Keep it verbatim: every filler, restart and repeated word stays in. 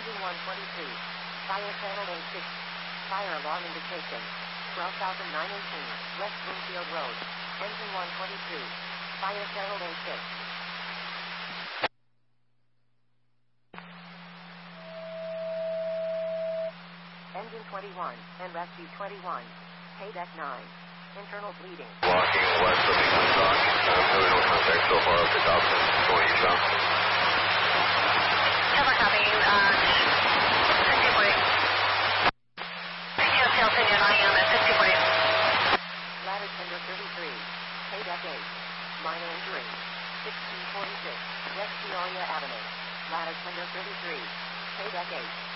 Engine one twenty-two. Fire channel A six. Fire alarm indication. twelve thousand nine eighteen, West Bloomfield Road. Engine one twenty-two. Fire channel A six. Engine twenty-one, and rescue twenty-one. Pay deck nine. Internal bleeding. Walking west of Eastern Dock. Uh, really no contact so far up to Dobson. Going eastbound. Cover copy. Uh, sixty forty. Radio tail signal I am at sixty forty. Ladder tender thirty-three. Pay deck eight. Minor injury. sixteen forty-six. West Peoria Avenue. Ladder tender thirty-three. Pay deck eight.